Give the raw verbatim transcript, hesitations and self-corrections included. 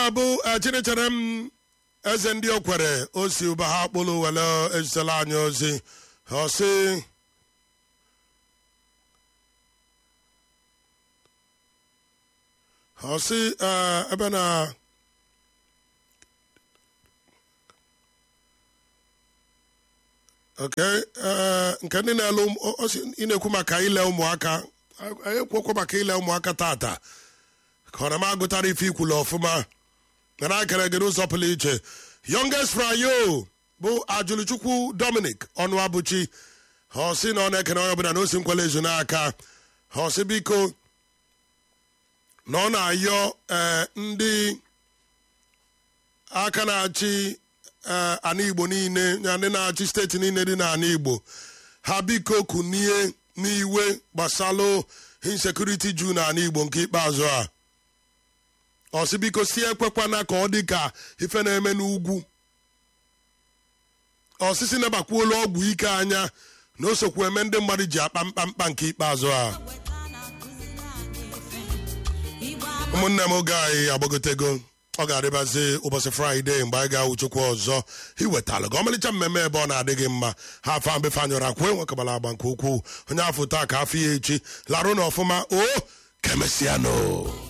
abụ chinechere m eze ndị okwere osi ụba ha kpụrụ wele ezitela anyị ozi ọsị ọsị ebe na okay nke ndị na-ele ị na-ekwu maka ile ụmụaka ekwekwa maka ile ụmụaka tata ka ọ na m agụtara ife ikwulu ọfụma na akara gị n'ụzọ pụrụ iche youngest frayo bụ Ajụlụchukwu Dominic Ọnụabụchi ha sị na ọ na-ekene onye ọbụla na osi nkwele ezu n'aka ha sị biko na ọ na-ayọ ndị aka na-achị ana Igbo niile na ndị na-achị steeti niile dị n'ana Igbo ha biko kunie n'iwe gbasalụ insekuriti ju n'ana Igbo nke ikpeazụ a ọsị biko si ekwekwana ka ọ dị ka ife na-eme n'ugwu ọsịsị nabakwuola ọgwụ ike anya na o sokwu eme ndị mmadụ ji akpa mkpamkpa nke ikpeazụ a ụmụnne m oge anyị agbagotego ọ ga-adịbazi ụbọchị fraịde mgbe anyị ga-awụ Chukwu ọzọ iwetalụ gị ọmalịcha mmemme ebe ọ na-adịghị mma ha afa mbefe anyụrụ akwa enwekabala agba nke ukwuu onye afọ taa ka afọ ya echi larụ na ọfụma o kemesianụ.